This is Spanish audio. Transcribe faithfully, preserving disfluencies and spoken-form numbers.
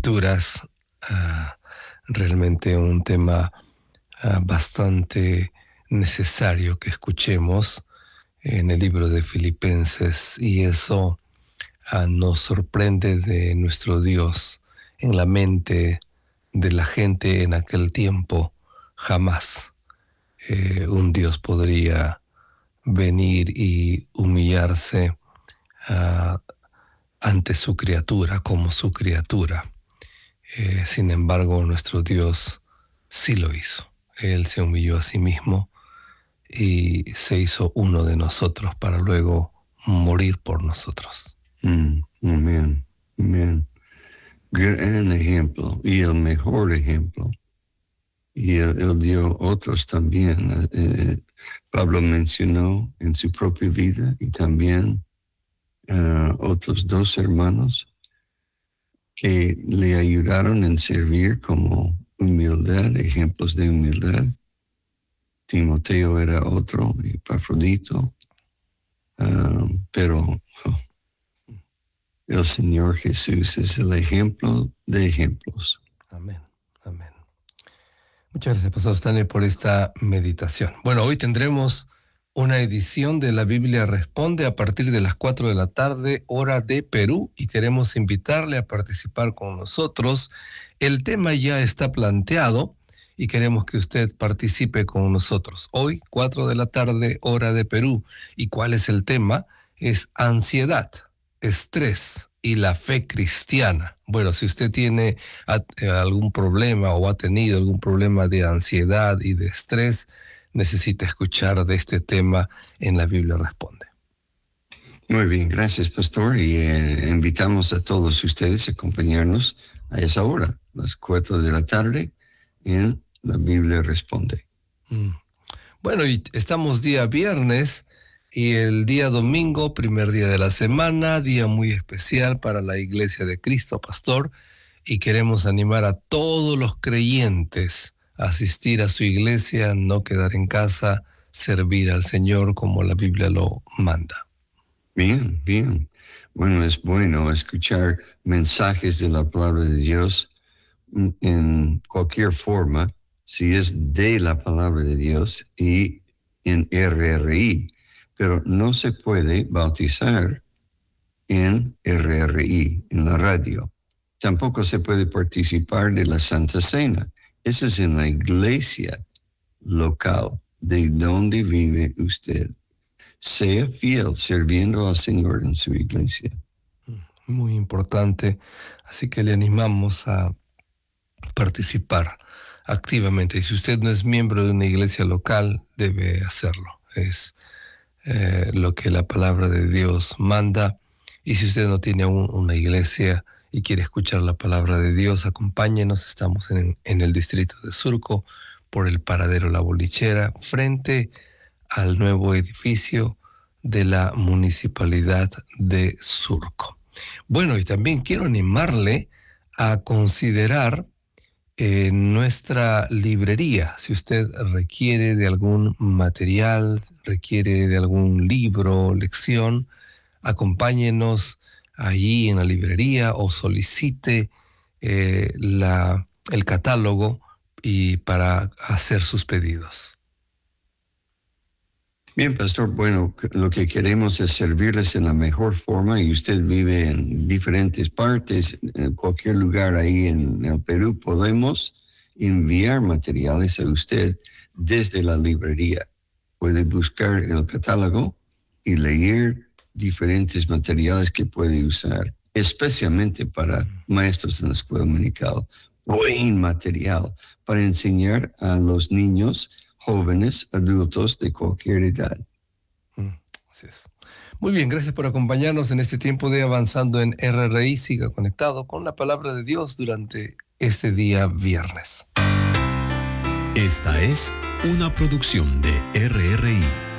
Escrituras, uh, realmente un tema uh, bastante necesario que escuchemos en el libro de Filipenses, y eso uh, nos sorprende de nuestro Dios. En la mente de la gente en aquel tiempo, jamás eh, un Dios podría venir y humillarse uh, ante su criatura, como su criatura. Eh, sin embargo, nuestro Dios sí lo hizo. Él se humilló a sí mismo y se hizo uno de nosotros para luego morir por nosotros. Mm, amén, amén. Gran ejemplo y el mejor ejemplo. Y él, él dio otros también. Eh, Pablo mencionó en su propia vida y también uh, otros dos hermanos que le ayudaron en servir como humildad, ejemplos de humildad. Timoteo era otro, y Epafrodito. Uh, pero oh, el Señor Jesús es el ejemplo de ejemplos. Amén, amén. Muchas gracias, Pastor Stanley, por esta meditación. Bueno, hoy tendremos una edición de la Biblia Responde a partir de las cuatro de la tarde, hora de Perú, y queremos invitarle a participar con nosotros. El tema ya está planteado y queremos que usted participe con nosotros. Hoy, cuatro de la tarde, hora de Perú. ¿Y cuál es el tema? Es ansiedad, estrés y la fe cristiana. Bueno, si usted tiene algún problema o ha tenido algún problema de ansiedad y de estrés, necesita escuchar de este tema en la Biblia Responde. Muy bien, gracias, Pastor. Y eh, invitamos a todos ustedes a acompañarnos a esa hora, las cuatro de la tarde, en la Biblia Responde. Mm. Bueno, y estamos día viernes y el día domingo, primer día de la semana, día muy especial para la Iglesia de Cristo, Pastor, y queremos animar a todos los creyentes a asistir a su iglesia, no quedar en casa, servir al Señor como la Biblia lo manda. Bien, bien. Bueno, es bueno escuchar mensajes de la palabra de Dios en cualquier forma, si es de la palabra de Dios y en R R I, pero no se puede bautizar en R R I, en la radio. Tampoco se puede participar de la Santa Cena. Eso es en la iglesia local de donde vive usted. Sea fiel sirviendo al Señor en su iglesia. Muy importante, así que le animamos a participar activamente. Y si usted no es miembro de una iglesia local, debe hacerlo. Es eh, lo que la palabra de Dios manda. Y si usted no tiene aún una iglesia y quiere escuchar la palabra de Dios, acompáñenos. Estamos en, en el distrito de Surco, por el paradero La Bolichera, frente al nuevo edificio de la Municipalidad de Surco. Bueno, y también quiero animarle a considerar eh, nuestra librería. Si usted requiere de algún material, requiere de algún libro, lección, acompáñenos allí en la librería o solicite eh, la, el catálogo y para hacer sus pedidos. Bien, Pastor, bueno, lo que queremos es servirles en la mejor forma, y usted vive en diferentes partes, en cualquier lugar ahí en el Perú. Podemos enviar materiales a usted desde la librería. Puede buscar el catálogo y leer diferentes materiales que puede usar, especialmente para maestros en la escuela dominical. Buen material para enseñar a los niños, jóvenes, adultos de cualquier edad. Mm, así es. Muy bien, gracias por acompañarnos en este tiempo de Avanzando en R R I. Siga conectado con la palabra de Dios durante este día viernes. Esta es una producción de R R I.